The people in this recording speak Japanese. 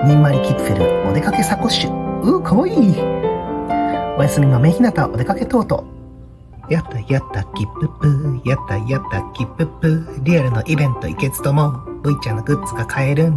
にんまりキッフェルお出かけサコッシュ。かわいい。おやすみ豆ひなたお出かけトート。やったやったキッププ、やったやったキッププ。リアルのイベント行けつとも V ちゃんのグッズが買えるん